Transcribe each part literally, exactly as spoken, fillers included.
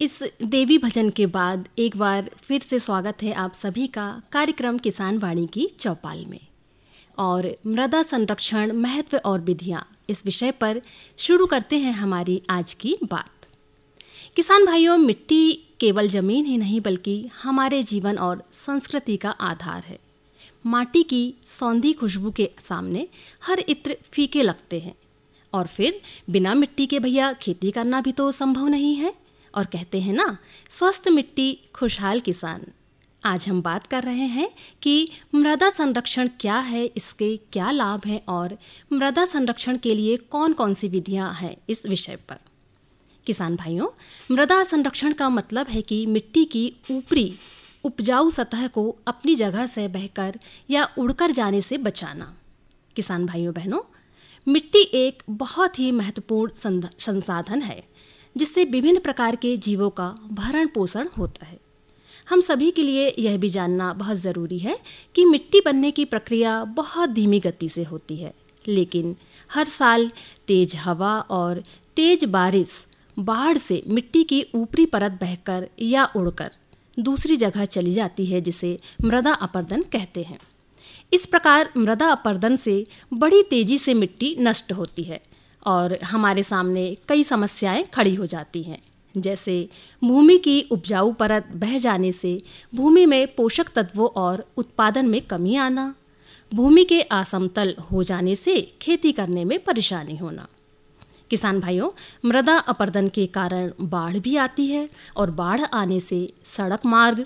इस देवी भजन के बाद एक बार फिर से स्वागत है आप सभी का कार्यक्रम किसान वाणी की चौपाल में। और मृदा संरक्षण महत्व और विधियाँ इस विषय पर शुरू करते हैं हमारी आज की बात। किसान भाइयों, मिट्टी केवल ज़मीन ही नहीं बल्कि हमारे जीवन और संस्कृति का आधार है। माटी की सौंधी खुशबू के सामने हर इत्र फीके लगते हैं और फिर बिना मिट्टी के भैया खेती करना भी तो संभव नहीं है। और कहते हैं ना, स्वस्थ मिट्टी खुशहाल किसान। आज हम बात कर रहे हैं कि मृदा संरक्षण क्या है, इसके क्या लाभ हैं और मृदा संरक्षण के लिए कौन कौन सी विधियां हैं इस विषय पर। किसान भाइयों, मृदा संरक्षण का मतलब है कि मिट्टी की ऊपरी उपजाऊ सतह को अपनी जगह से बहकर या उड़कर जाने से बचाना। किसान भाइयों बहनों, मिट्टी एक बहुत ही महत्वपूर्ण संसाधन है जिससे विभिन्न प्रकार के जीवों का भरण पोषण होता है। हम सभी के लिए यह भी जानना बहुत ज़रूरी है कि मिट्टी बनने की प्रक्रिया बहुत धीमी गति से होती है, लेकिन हर साल तेज हवा और तेज बारिश, बाढ़ से मिट्टी की ऊपरी परत बहकर या उड़कर दूसरी जगह चली जाती है, जिसे मृदा अपरदन कहते हैं। इस प्रकार मृदा अपरदन से बड़ी तेज़ी से मिट्टी नष्ट होती है और हमारे सामने कई समस्याएं खड़ी हो जाती हैं, जैसे भूमि की उपजाऊ परत बह जाने से भूमि में पोषक तत्वों और उत्पादन में कमी आना, भूमि के असमतल हो जाने से खेती करने में परेशानी होना। किसान भाइयों, मृदा अपरदन के कारण बाढ़ भी आती है और बाढ़ आने से सड़क मार्ग,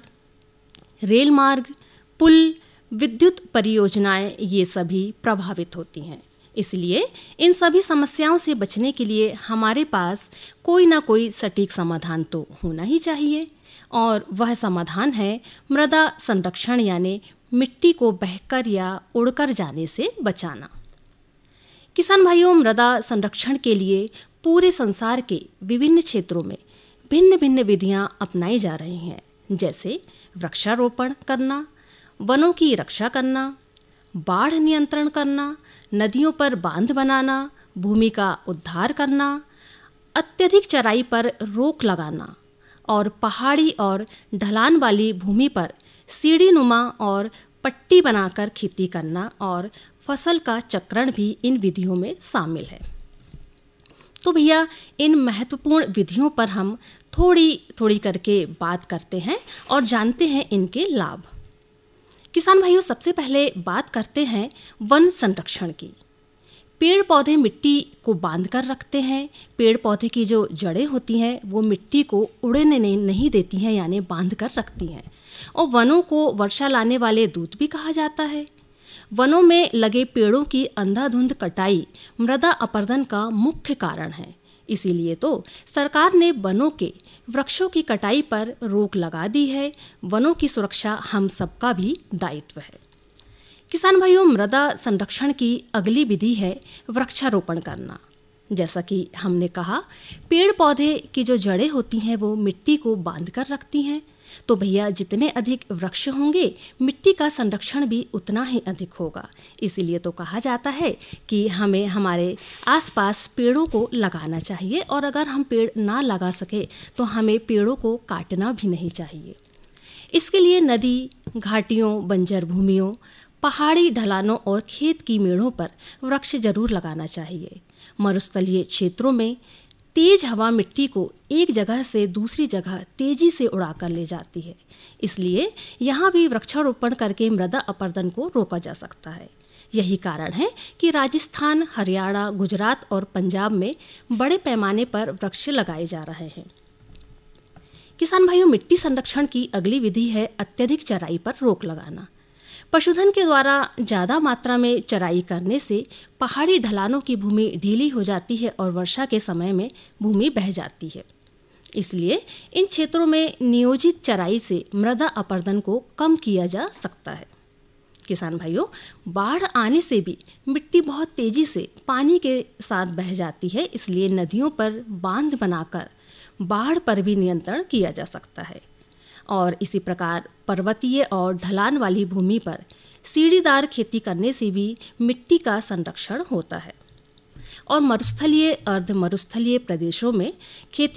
रेल मार्ग, पुल, विद्युत परियोजनाएं ये सभी प्रभावित होती हैं। इसलिए इन सभी समस्याओं से बचने के लिए हमारे पास कोई ना कोई सटीक समाधान तो होना ही चाहिए, और वह समाधान है मृदा संरक्षण, यानी मिट्टी को बहकर या उड़कर जाने से बचाना। किसान भाइयों, मृदा संरक्षण के लिए पूरे संसार के विभिन्न क्षेत्रों में भिन्न भिन्न विधियां अपनाई जा रही हैं, जैसे वृक्षारोपण करना, वनों की रक्षा करना, बाढ़ नियंत्रण करना, नदियों पर बांध बनाना, भूमि का उद्धार करना, अत्यधिक चराई पर रोक लगाना और पहाड़ी और ढलान वाली भूमि पर सीढ़ी नुमा और पट्टी बनाकर खेती करना, और फसल का चक्रण भी इन विधियों में शामिल है। तो भैया, इन महत्वपूर्ण विधियों पर हम थोड़ी थोड़ी करके बात करते हैं और जानते हैं इनके लाभ। किसान भाइयों, सबसे पहले बात करते हैं वन संरक्षण की। पेड़ पौधे मिट्टी को बांध कर रखते हैं। पेड़ पौधे की जो जड़ें होती हैं वो मिट्टी को उड़ने नहीं, नहीं देती हैं, यानी बांध कर रखती हैं। और वनों को वर्षा लाने वाले दूत भी कहा जाता है। वनों में लगे पेड़ों की अंधाधुंध कटाई मृदा अपरदन का मुख्य कारण है। इसीलिए तो सरकार ने वनों के वृक्षों की कटाई पर रोक लगा दी है। वनों की सुरक्षा हम सबका भी दायित्व है। किसान भाइयों, मृदा संरक्षण की अगली विधि है वृक्षारोपण करना। जैसा कि हमने कहा, पेड़ पौधे की जो जड़ें होती हैं वो मिट्टी को बांध कर रखती हैं। तो भैया, जितने अधिक वृक्ष होंगे मिट्टी का संरक्षण भी उतना ही अधिक होगा। इसीलिए तो कहा जाता है कि हमें हमारे आसपास पेड़ों को लगाना चाहिए, और अगर हम पेड़ ना लगा सके तो हमें पेड़ों को काटना भी नहीं चाहिए। इसके लिए नदी, घाटियों, बंजर भूमियों, पहाड़ी ढलानों और खेत की मेड़ों पर वृक्ष जरूर लगाना चाहिए। मरुस्थलीय क्षेत्रों में तेज हवा मिट्टी को एक जगह से दूसरी जगह तेजी से उड़ाकर ले जाती है। इसलिए यहाँ भी वृक्षारोपण करके मृदा अपरदन को रोका जा सकता है। यही कारण है कि राजस्थान, हरियाणा, गुजरात और पंजाब में बड़े पैमाने पर वृक्ष लगाए जा रहे हैं। किसान भाइयों, मिट्टी संरक्षण की अगली विधि है अत्यधिक चराई पर रोक लगाना। पशुधन के द्वारा ज़्यादा मात्रा में चराई करने से पहाड़ी ढलानों की भूमि ढीली हो जाती है और वर्षा के समय में भूमि बह जाती है। इसलिए इन क्षेत्रों में नियोजित चराई से मृदा अपरदन को कम किया जा सकता है। किसान भाइयों, बाढ़ आने से भी मिट्टी बहुत तेज़ी से पानी के साथ बह जाती है। इसलिए नदियों पर बांध बनाकर बाढ़ पर भी नियंत्रण किया जा सकता है। और इसी प्रकार पर्वतीय और ढलान वाली भूमि पर सीढ़ीदार खेती करने से भी मिट्टी का संरक्षण होता है। और मरुस्थलीय, अर्ध मरुस्थलीय प्रदेशों में खेती